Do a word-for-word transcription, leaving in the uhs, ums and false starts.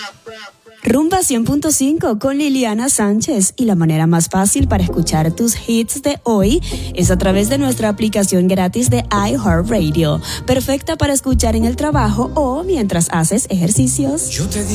Rumba cien punto cinco con Liliana Sánchez, y la manera más fácil para escuchar tus hits de hoy es a través de nuestra aplicación gratis de iHeartRadio, perfecta para escuchar en el trabajo o mientras haces ejercicios. Yo te